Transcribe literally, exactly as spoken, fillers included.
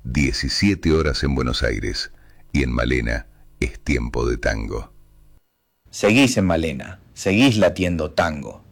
diecisiete horas en Buenos Aires y en Malena es tiempo de tango. Seguís en Malena, seguís latiendo tango.